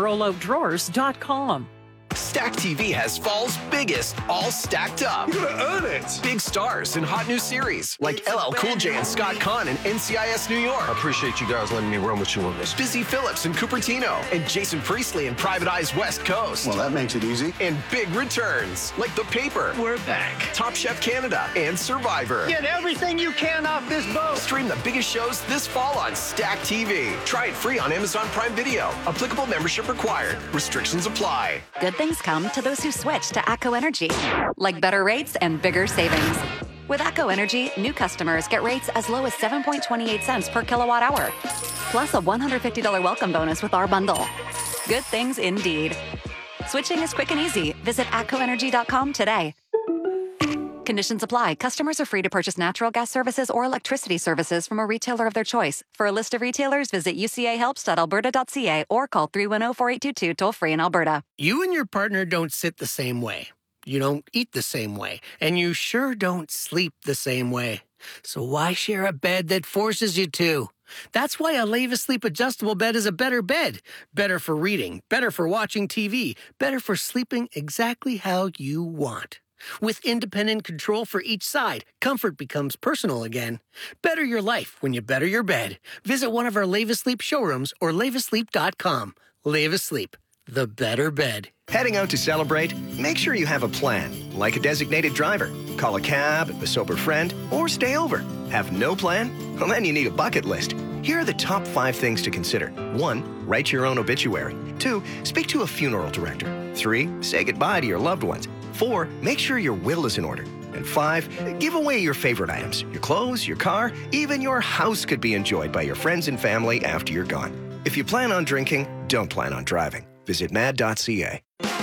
CustomRolloDrawers.com. Stack TV has fall's biggest, all stacked up. You're gonna earn it. Big stars in hot new series like LL Cool J and Scott Conn in NCIS New York. I appreciate you guys letting me run with you on this. Busy Phillips in Cupertino and Jason Priestley in Private Eye's West Coast. Well, that makes it easy. And big returns like The Paper. We're back. Top Chef Canada and Survivor. Get everything you can off this boat. Stream the biggest shows this fall on Stack TV. Try it free on Amazon Prime Video. Applicable membership required. Restrictions apply. Good things come to those who switch to ATCO Energy, like better rates and bigger savings. With ATCO Energy, new customers get rates as low as 7.28 cents per kilowatt hour, plus a $150 welcome bonus with our bundle. Good things indeed. Switching is quick and easy. Visit atcoenergy.com today. Conditions apply. Customers are free to purchase natural gas services or electricity services from a retailer of their choice. For a list of retailers, visit ucahelps.alberta.ca or call 310-4822 toll-free in Alberta. You and your partner don't sit the same way. You don't eat the same way. And you sure don't sleep the same way. So why share a bed that forces you to? That's why a Leva Sleep adjustable bed is a better bed. Better for reading, better for watching TV, better for sleeping exactly how you want. With independent control for each side, comfort becomes personal again. Better your life when you better your bed. Visit one of our Leva Sleep showrooms or levasleep.com. Leva Sleep, the better bed. Heading out to celebrate? Make sure you have a plan, like a designated driver. Call a cab, a sober friend, or stay over. Have no plan? Well, then you need a bucket list. Here are the top 5 things to consider. 1, write your own obituary. 2, speak to a funeral director. 3, say goodbye to your loved ones. 4, make sure your will is in order. And 5, give away your favorite items. Your clothes, your car, even your house could be enjoyed by your friends and family after you're gone. If you plan on drinking, don't plan on driving. Visit mad.ca.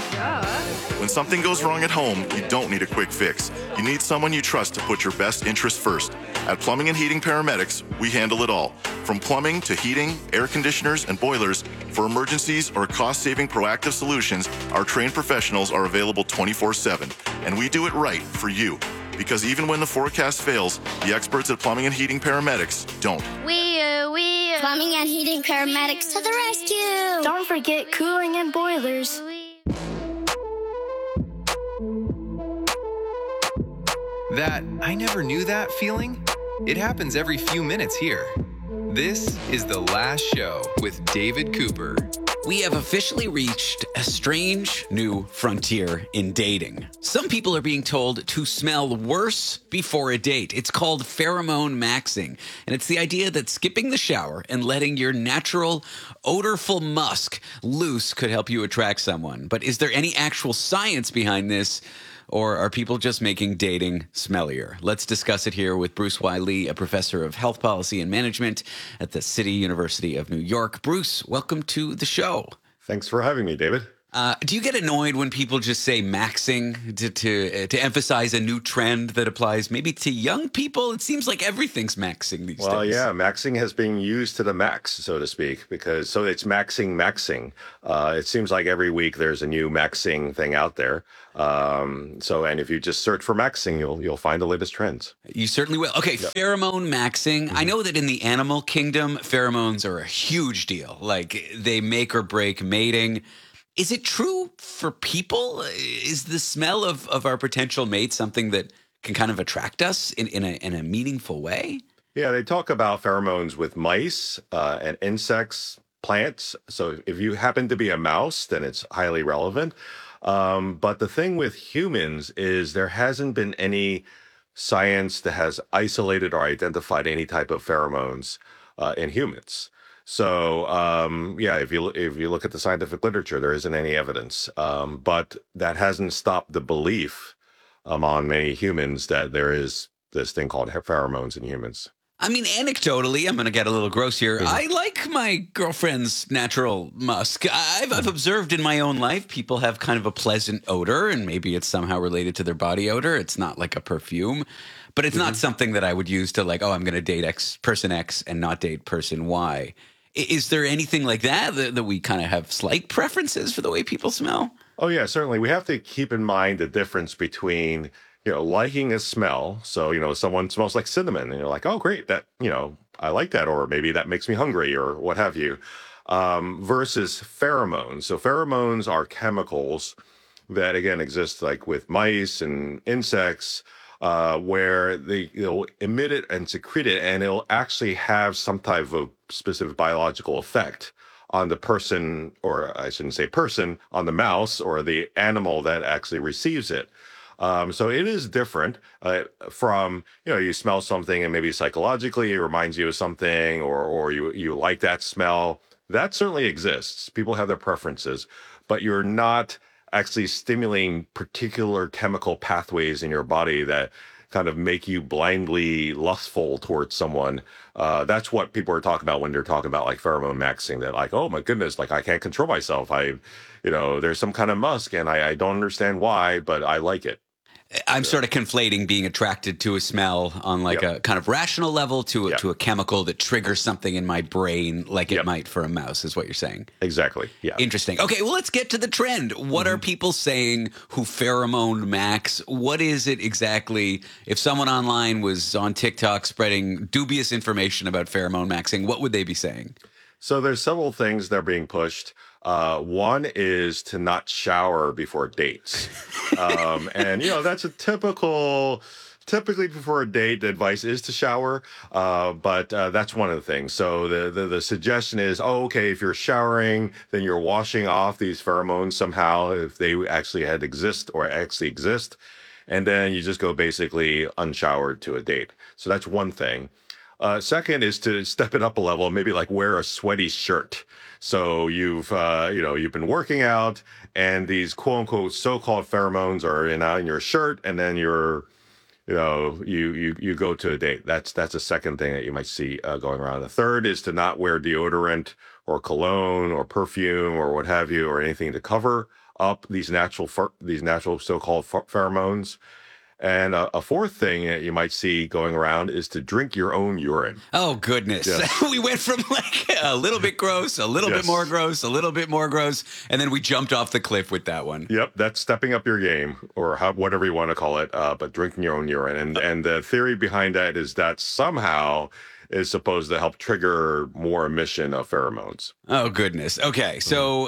When something goes wrong at home, you don't need a quick fix. You need someone you trust to put your best interests first. At Plumbing and Heating Paramedics, we handle it all. From plumbing to heating, air conditioners, and boilers, for emergencies or cost-saving proactive solutions, our trained professionals are available 24/7. And we do it right for you. Because even when the forecast fails, the experts at Plumbing and Heating Paramedics don't. We Plumbing and Heating Paramedics to the rescue. Don't forget cooling and boilers. That I never knew that feeling? It happens every few minutes here. This is The Last Show with David Cooper. We have officially reached a strange new frontier in dating. Some people are being told to smell worse before a date. It's called pheromone maxing. And it's the idea that skipping the shower and letting your natural odorful musk loose could help you attract someone. But is there any actual science behind this? Or are people just making dating smellier? Let's discuss it here with Bruce Wiley, a professor of health policy and management at the City University of New York. Bruce, welcome to the show. Thanks for having me, David. Do you get annoyed when people just say maxing to emphasize a new trend that applies maybe to young people? It seems like everything's maxing these days. Well, yeah, maxing has been used to the max, so to speak, because so it's maxing. It seems like every week there's a new maxing thing out there. And if you just search for maxing, you'll find the latest trends. You certainly will. Okay, yep. Pheromone maxing. I know that in the animal kingdom, pheromones are a huge deal. Like they make or break mating. Is it true for people? Is the smell of our potential mate something that can kind of attract us in a meaningful way? Yeah, they talk about pheromones with mice and insects, plants. So if you happen to be a mouse, then it's highly relevant. But the thing with humans is there hasn't been any science that has isolated or identified any type of pheromones in humans. So, if you look at the scientific literature, there isn't any evidence. But that hasn't stopped the belief among many humans that there is this thing called pheromones in humans. I mean, anecdotally, I'm going to get a little gross here. I like my girlfriend's natural musk. I've observed in my own life, people have kind of a pleasant odor, and maybe it's somehow related to their body odor. It's not like a perfume, but it's not something that I would use to like, oh, I'm going to date person X and not date person Y. Is there anything like that we kind of have slight preferences for the way people smell? Oh, yeah, certainly. We have to keep in mind the difference between, liking a smell. So, someone smells like cinnamon and you're like, oh, great, that, I like that. Or maybe that makes me hungry or what have you, versus pheromones. So pheromones are chemicals that, again, exist like with mice and insects, where they'll emit it and secrete it, and it'll actually have some type of specific biological effect on the person, or I shouldn't say person, on the mouse or the animal that actually receives it. So it is different from, you smell something and maybe psychologically it reminds you of something, or you like that smell. That certainly exists. People have their preferences, but you're not actually stimulating particular chemical pathways in your body that kind of make you blindly lustful towards someone. That's what people are talking about when they're talking about like pheromone maxing. That like, oh my goodness, like I can't control myself. There's some kind of musk and I don't understand why, but I like it. I'm sort of conflating being attracted to a smell on like a kind of rational level to a chemical that triggers something in my brain like it might for a mouse, is what you're saying. Exactly. Yeah. Interesting. Okay, well, let's get to the trend. What are people saying who pheromone max? What is it exactly? If someone online was on TikTok spreading dubious information about pheromone maxing, what would they be saying? So there's several things that are being pushed. One is to not shower before dates. And, that's a typically before a date, the advice is to shower. But that's one of the things. So the suggestion is, if you're showering, then you're washing off these pheromones somehow, if they actually exist. And then you just go basically unshowered to a date. So that's one thing. Second is to step it up a level, maybe like wear a sweaty shirt. So you've been working out and these quote unquote so-called pheromones are in your shirt, and then you go to a date. That's a second thing that you might see going around. The third is to not wear deodorant or cologne or perfume or what have you, or anything to cover up these natural so-called pheromones. And a fourth thing that you might see going around is to drink your own urine. Oh, goodness. Yes. We went from like a little bit gross, a little bit more gross, a little bit more gross, and then we jumped off the cliff with that one. Yep, that's stepping up your game, or whatever you want to call it, but drinking your own urine. And the theory behind that is that somehow is supposed to help trigger more emission of pheromones. Oh, goodness. Okay. So,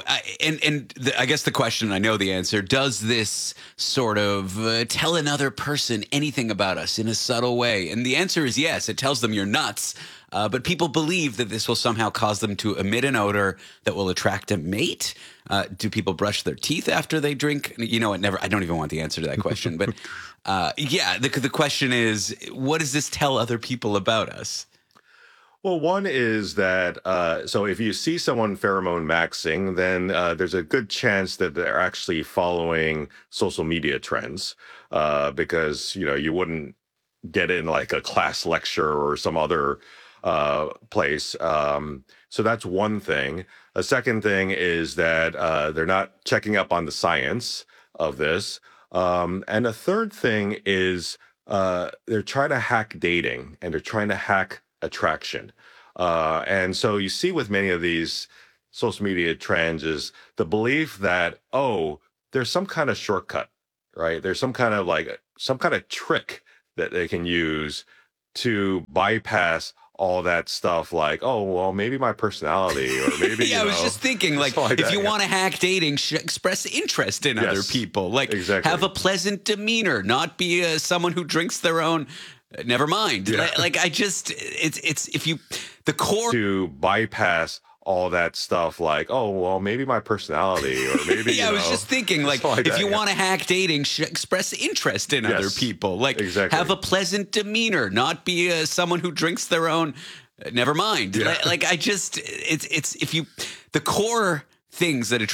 I guess the question, I know the answer, does this sort of tell another person anything about us in a subtle way? And the answer is yes. It tells them you're nuts. But people believe that this will somehow cause them to emit an odor that will attract a mate. Do people brush their teeth after they drink? You know what? I don't even want the answer to that question. But the question is, what does this tell other people about us? Well, one is that, so if you see someone pheromone maxing, then there's a good chance that they're actually following social media trends, because, you wouldn't get in like a class lecture or some other place. So that's one thing. A second thing is that they're not checking up on the science of this. And a third thing is they're trying to hack dating, and they're trying to hack attraction. And so you see with many of these social media trends is the belief that, there's some kind of shortcut, right? There's some kind of trick that they can use to bypass all that stuff, like, maybe my personality, or maybe I was just thinking, like if you want to hack dating, express interest in other people, like have a pleasant demeanor, not be someone who drinks their own. Never mind. Like it's if you the core to bypass all that stuff, like maybe my personality, or maybe I was just thinking, like if you want to hack dating, express interest in other people, like have a pleasant demeanor, not be someone who drinks their own. Never mind. Like it's if you the core things that